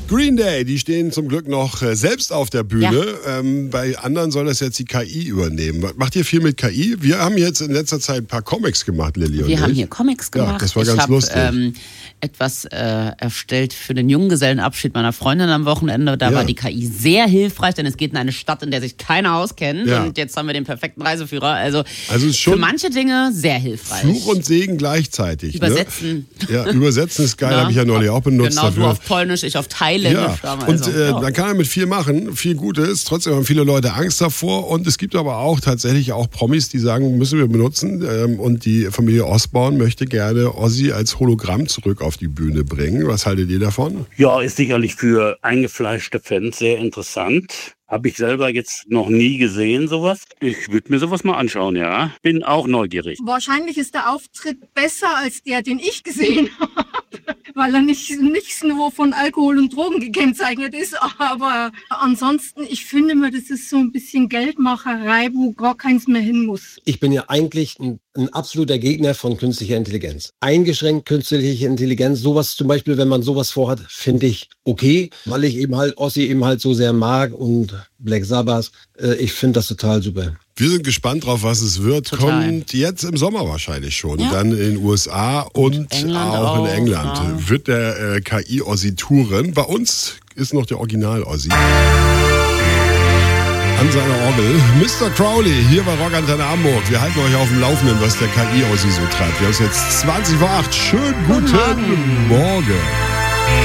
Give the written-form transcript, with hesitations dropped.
Green Day, die stehen zum Glück noch selbst auf der Bühne. Ja. Bei anderen soll das jetzt die KI übernehmen. Macht ihr viel mit KI? Wir haben jetzt in letzter Zeit ein paar Comics gemacht, Lilly und ich. Wir haben hier Comics gemacht. Ja, das war ganz lustig. Etwas erstellt für den Junggesellenabschied meiner Freundin am Wochenende. Da war die KI sehr hilfreich, denn es geht in eine Stadt, in der sich keiner auskennt. Ja. Und jetzt haben wir den perfekten Reiseführer. Also schon für manche Dinge sehr hilfreich. Fluch und Segen gleichzeitig. Übersetzen. Ne? Ja, übersetzen ist geil, habe ich ja neulich auch benutzt. Genau, du auf Polnisch, ich auf Thailändisch. Ja. Und man kann damit viel machen, viel Gutes. Trotzdem haben viele Leute Angst davor. Und es gibt aber auch tatsächlich auch Promis, die sagen, müssen wir benutzen. Und die Familie Osborne möchte gerne Ozzy als Hologramm zurück auf die Bühne bringen. Was haltet ihr davon? Ja, ist sicherlich für eingefleischte Fans sehr interessant. Habe ich selber jetzt noch nie gesehen, sowas. Ich würde mir sowas mal anschauen, ja. Bin auch neugierig. Wahrscheinlich ist der Auftritt besser als der, den ich gesehen habe. Weil er nicht nur von Alkohol und Drogen gekennzeichnet ist. Aber ansonsten, ich finde mir, das ist so ein bisschen Geldmacherei, wo gar keins mehr hin muss. Ich bin ja eigentlich ein absoluter Gegner von künstlicher Intelligenz. Eingeschränkt künstliche Intelligenz, sowas zum Beispiel, wenn man sowas vorhat, finde ich okay, weil ich eben halt Ozzy eben halt so sehr mag und Black Sabbath. Ich finde das total super. Wir sind gespannt drauf, was es wird. Total. Kommt jetzt im Sommer wahrscheinlich schon. Ja. Dann in den USA und auch in England. Ja. Wird der KI-Ozzy touren. Bei uns ist noch der Original-Ozzy. An seiner Orgel. Mr. Crowley, hier bei Rock Antenne Hamburg. Wir halten euch auf dem Laufenden, was der KI-Ozzy so treibt. Wir haben es jetzt 20 vor 8. Schönen guten Morgen.